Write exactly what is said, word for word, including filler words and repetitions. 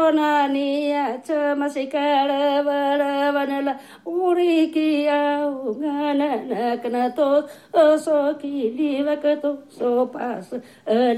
Tonania chamasika vara vanala uriki au ngana nakna to so ki liva ka to so pas